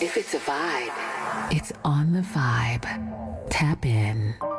If it's a vibe, it's on the vibe. Tap in.